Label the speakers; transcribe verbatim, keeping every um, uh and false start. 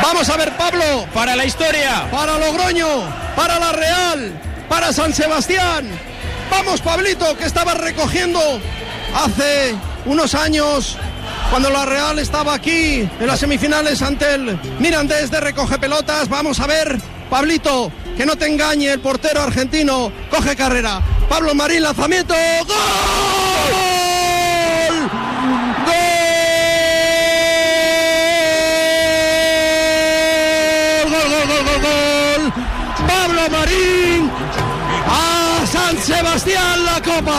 Speaker 1: Vamos a ver, Pablo.
Speaker 2: Para la historia.
Speaker 1: Para Logroño. Para la Real. Para San Sebastián. Vamos, Pablito, que estaba recogiendo hace unos años, cuando la Real estaba aquí en las semifinales ante el Mirandés de recoge pelotas. Vamos a ver, Pablito, que no te engañe el portero argentino. Coge carrera. Pablo Marín, lanzamiento. ¡Gol! ¡Gol! ¡Gol, gol, gol, gol, gol! Pablo Marín. A San Sebastián la copa.